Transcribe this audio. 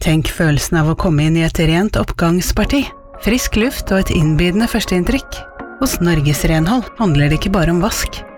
Tenk følelsen av å komme inn i et rent oppgangsparti. Frisk luft og et innbydende førsteinntrykk. Hos Norges Renhold handler det ikke bare om vask.